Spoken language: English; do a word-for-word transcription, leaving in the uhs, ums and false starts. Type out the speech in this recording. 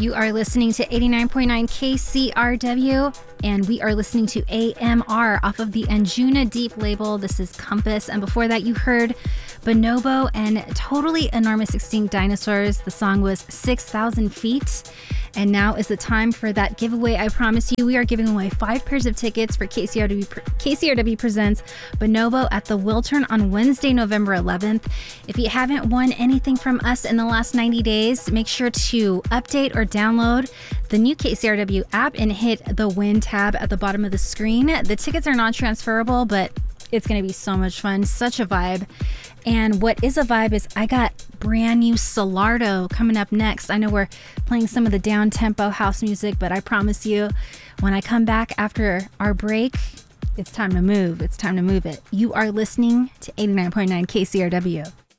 You are listening to eighty-nine point nine K C R W, and we are listening to A M R off of the Anjuna Deep label. This is Compass, and before that you heard Bonobo and Totally Enormous Extinct Dinosaurs. The song was six thousand feet. And now is the time for that giveaway. I promise you, we are giving away five pairs of tickets for K C R W, K C R W Presents Bonobo at the Wiltern on Wednesday, November eleventh. If you haven't won anything from us in the last ninety days, make sure to update or download the new K C R W app and hit the win tab at the bottom of the screen. The tickets are non-transferable, but it's going to be so much fun. Such a vibe. And what is a vibe is I got brand new Solardo coming up next. I know we're playing some of the down-tempo house music, but I promise you, when I come back after our break, it's time to move. It's time to move it. You are listening to eighty-nine point nine K C R W.